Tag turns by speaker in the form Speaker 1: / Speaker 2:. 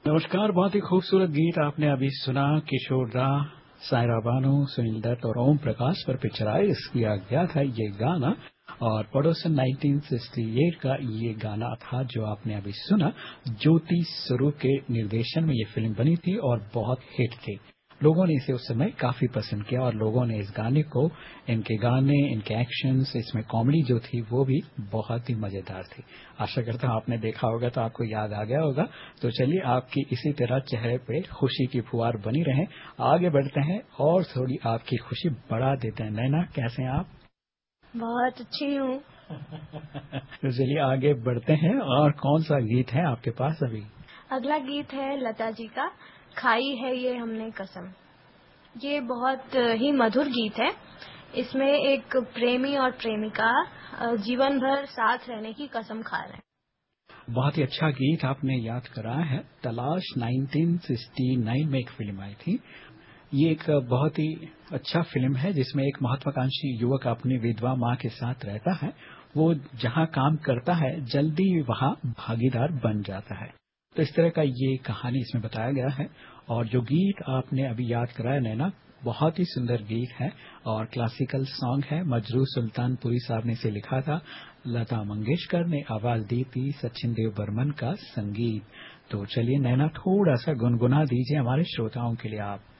Speaker 1: नमस्कार। बहुत ही खूबसूरत गीत आपने अभी सुना। किशोर दा, सायरा बानो, सुनील दत्त और ओम प्रकाश पर पिक्चराइज किया गया था ये गाना और प्रोडक्शन 1968 का ये गाना था जो आपने अभी सुना। ज्योति स्वरूप के निर्देशन में ये फिल्म बनी थी और बहुत हिट थी। लोगों ने इसे उस समय काफी पसंद किया और लोगों ने इस गाने को, इनके गाने, इनके एक्शंस, इसमें कॉमेडी जो थी वो भी बहुत ही मजेदार थी। आशा करता हूं आपने देखा होगा तो आपको याद आ गया होगा। तो चलिए आपकी इसी तरह चेहरे पे खुशी की फुहार बनी रहे। आगे बढ़ते हैं और थोड़ी आपकी खुशी बढ़ा देते हैं। नैना, कैसे हैं आप?
Speaker 2: बहुत अच्छी हूँ।
Speaker 1: तो चलिए आगे बढ़ते हैं। और कौन सा गीत है आपके पास अभी?
Speaker 2: अगला गीत है लता जी का, खाई है ये हमने कसम। ये बहुत ही मधुर गीत है। इसमें एक प्रेमी और प्रेमिका जीवन भर साथ रहने की कसम खा रहे हैं।
Speaker 1: बहुत ही अच्छा गीत आपने याद कराया है। तलाश 1969 में एक फिल्म आई थी। ये एक बहुत ही अच्छा फिल्म है जिसमें एक महत्वाकांक्षी युवक अपनी विधवा मां के साथ रहता है। वो जहां काम करता है जल्दी वहां भागीदार बन जाता है। तो इस तरह का ये कहानी इसमें बताया गया है। और जो गीत आपने अभी याद कराया नैना, बहुत ही सुंदर गीत है और क्लासिकल सॉन्ग है। मजरू सुल्तानपुरी साहब ने इसे लिखा था। लता मंगेशकर ने आवाज दी थी। सचिन देव बर्मन का संगीत। तो चलिए नैना, थोड़ा सा गुनगुना दीजिए हमारे श्रोताओं के लिए आप।